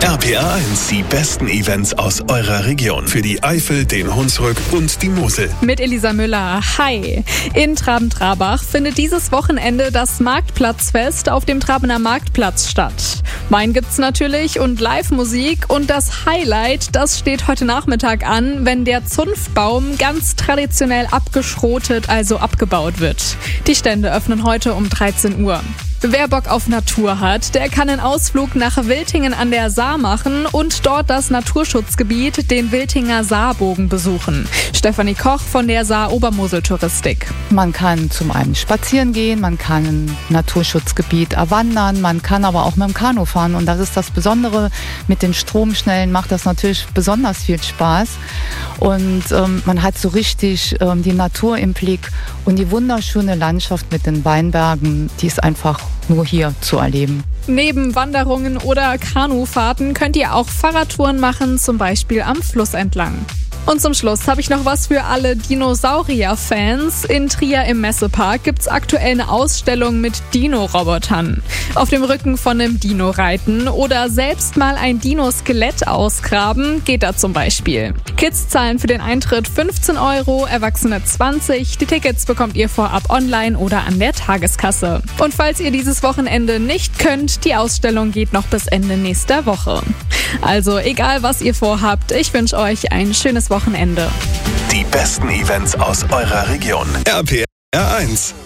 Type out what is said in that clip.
RPR 1, die besten Events aus eurer Region. Für die Eifel, den Hunsrück und die Mosel. Mit Elisa Müller. Hi. In Traben-Trabach findet dieses Wochenende das Marktplatzfest auf dem Trabener Marktplatz statt. Wein gibt's natürlich und Live-Musik. Und das Highlight, das steht heute Nachmittag an, wenn der Zunftbaum ganz traditionell abgeschrotet, also abgebaut wird. Die Stände öffnen heute um 13 Uhr. Wer Bock auf Natur hat, der kann einen Ausflug nach Wiltingen an der Saar machen und dort das Naturschutzgebiet, den Wiltinger Saarbogen, besuchen. Stefanie Koch von der Saar-Obermosel-Touristik. Man kann zum einen spazieren gehen, man kann ein Naturschutzgebiet erwandern, man kann aber auch mit dem Kanu fahren. Und das ist das Besondere, mit den Stromschnellen macht das natürlich besonders viel Spaß. Und man hat so richtig die Natur im Blick und die wunderschöne Landschaft mit den Weinbergen, die ist einfach nur hier zu erleben. Neben Wanderungen oder Kanufahrten könnt ihr auch Fahrradtouren machen, zum Beispiel am Fluss entlang. Und zum Schluss habe ich noch was für alle Dinosaurier-Fans. In Trier im Messepark gibt's aktuell eine Ausstellung mit Dino-Robotern. Auf dem Rücken von einem Dino reiten oder selbst mal ein Dino-Skelett ausgraben, geht da zum Beispiel. Kids zahlen für den Eintritt 15 €, Erwachsene 20. Die Tickets bekommt ihr vorab online oder an der Tageskasse. Und falls ihr dieses Wochenende nicht könnt, die Ausstellung geht noch bis Ende nächster Woche. Also egal, was ihr vorhabt, ich wünsche euch ein schönes Wochenende. Die besten Events aus eurer Region. RPR 1.